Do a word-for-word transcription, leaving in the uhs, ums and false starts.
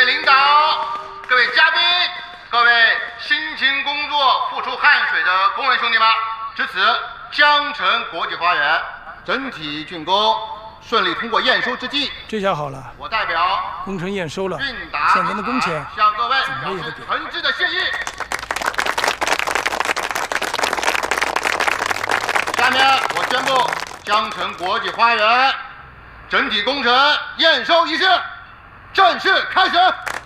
领导、各位嘉宾、各位辛勤工作、付出汗水的工人兄弟们，至此，江城国际花园整体竣工顺利通过验收之际， 这下好了， 我代表工程验收了， 韵达现在的工钱向各位怎么也得给。 表示诚挚的谢意。下面我宣布江城国际花园整体工程验收仪式正式开始。